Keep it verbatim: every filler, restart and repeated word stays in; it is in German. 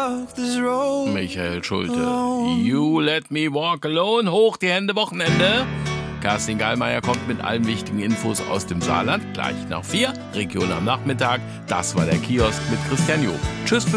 walk this road. Michael Schulte. You let me walk alone. Hoch die Hände, Wochenende. Kerstin Gallmeier kommt mit allen wichtigen Infos aus dem Saarland. Gleich nach vier. Region am Nachmittag. Das war der Kiosk mit Christian Job. Tschüss.